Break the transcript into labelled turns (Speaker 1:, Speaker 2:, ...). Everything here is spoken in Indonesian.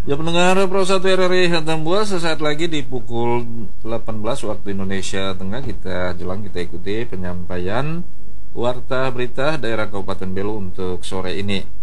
Speaker 1: Ya pendengar Pro 1 RRI Hatambua, sesaat lagi di pukul 18 waktu Indonesia Tengah kita ikuti penyampaian Warta Berita Daerah Kabupaten Belu untuk sore ini.